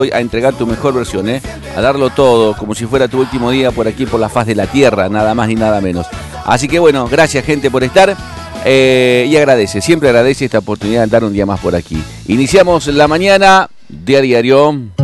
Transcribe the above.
a entregar tu mejor versión, a darlo todo, como si fuera tu último día por aquí, por la faz de la tierra, nada más ni nada menos. Así que bueno, gracias gente por estar y siempre agradece esta oportunidad de andar un día más por aquí. Iniciamos la mañana de a diario.